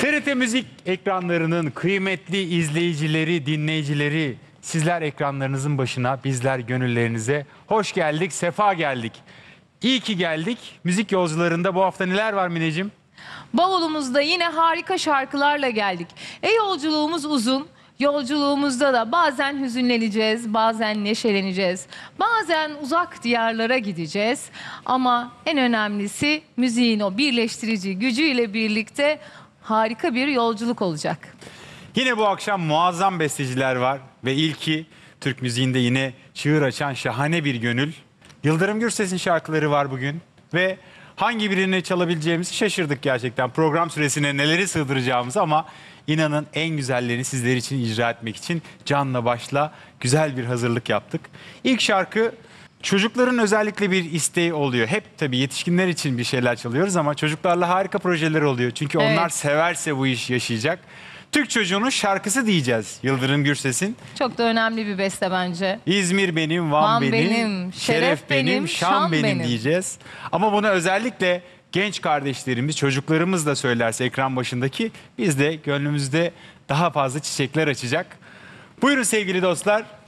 TRT Müzik ekranlarının kıymetli izleyicileri, dinleyicileri, sizler ekranlarınızın başına, bizler gönüllerinize hoş geldik, sefa geldik. İyi ki geldik. Müzik yolcularında bu hafta neler var Mineciğim? Bavulumuzda yine harika şarkılarla geldik. Yolculuğumuz uzun. Yolculuğumuzda da bazen hüzünleneceğiz, bazen neşeleneceğiz, bazen uzak diyarlara gideceğiz. Ama en önemlisi müziğin o birleştirici gücüyle birlikte harika bir yolculuk olacak. Yine bu akşam muazzam besteciler var ve ilki Türk müziğinde yine çığır açan şahane bir gönül. Yıldırım Gürses'in şarkıları var bugün ve hangi birini çalabileceğimizi şaşırdık gerçekten. Program süresine neleri sığdıracağımızı ama inanın en güzellerini sizler için icra etmek için canla başla güzel bir hazırlık yaptık. İlk şarkı çocukların özellikle bir isteği oluyor. Hep tabii yetişkinler için bir şeyler çalıyoruz ama çocuklarla harika projeler oluyor. Çünkü onlar Evet. severse bu iş yaşayacak. Türk çocuğunun şarkısı diyeceğiz Yıldırım Gürses'in. Çok da önemli bir beste bence. İzmir benim, Van benim, şeref benim, şan benim diyeceğiz. Ama bunu özellikle genç kardeşlerimiz, çocuklarımız da söylerse ekran başındaki biz de gönlümüzde daha fazla çiçekler açacak. Buyurun sevgili dostlar.